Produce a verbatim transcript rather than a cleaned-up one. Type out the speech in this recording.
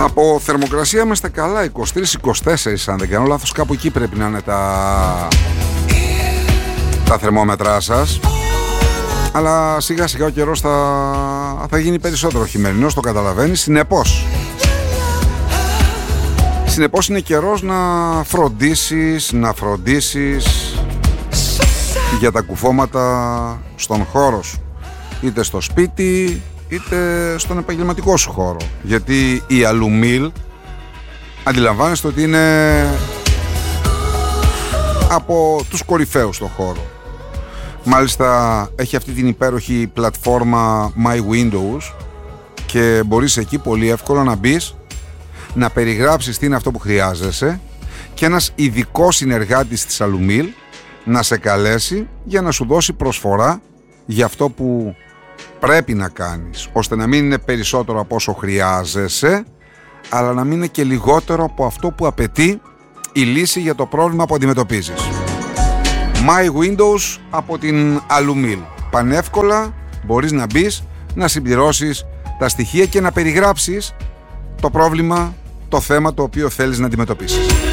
Από θερμοκρασία είμαστε καλά, είκοσι τρεις είκοσι τέσσερα αν δεν κάνω λάθος, κάπου εκεί πρέπει να είναι τα, τα θερμόμετρά σας. Αλλά σιγά σιγά ο καιρός θα, θα γίνει περισσότερο χειμερινός, το καταλαβαίνεις. Συνεπώς Συνεπώς είναι καιρός να φροντίσεις, να φροντίσεις για τα κουφώματα στον χώρο σου. Είτε στο σπίτι, είτε στον επαγγελματικό σου χώρο. Γιατί η Αλουμίλ αντιλαμβάνεστε ότι είναι από τους κορυφαίους στον χώρο. Μάλιστα έχει αυτή την υπέροχη πλατφόρμα My Windows και μπορείς εκεί πολύ εύκολα να μπεις, να περιγράψεις τι είναι αυτό που χρειάζεσαι και ένας ειδικός συνεργάτης της Αλουμίλ να σε καλέσει για να σου δώσει προσφορά για αυτό που πρέπει να κάνεις, ώστε να μην είναι περισσότερο από όσο χρειάζεσαι, αλλά να μην είναι και λιγότερο από αυτό που απαιτεί η λύση για το πρόβλημα που αντιμετωπίζεις. My Windows από την Αλουμίλ. Πανεύκολα μπορείς να μπεις, να συμπληρώσεις τα στοιχεία και να περιγράψεις το πρόβλημα, το θέμα το οποίο θέλεις να αντιμετωπίσεις.